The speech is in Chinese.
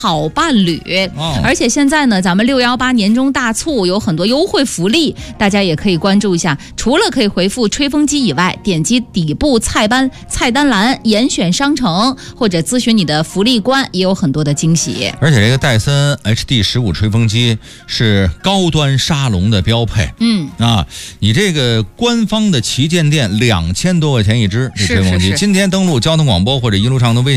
好伴侣。而且现在呢，咱们618年终大促有很多优惠福利，大家也可以关注一下。除了可以回复吹风机以外，点击底部菜单栏严选商城，或者咨询你的福利官，也有很多的惊喜。 而且这个戴森 HD15吹风机是高端沙龙的标配。你这个官方的旗舰店2000多块钱一支，这吹风机。今天登录交通广播或者一路畅通微信